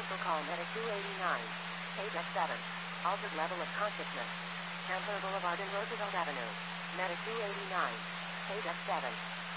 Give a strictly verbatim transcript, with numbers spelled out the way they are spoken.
Critical call Medic two eighty-nine. Page X seven. Altered level of consciousness. Chandler Boulevard and Roosevelt Avenue. Medic two eighty-nine. Page X seven.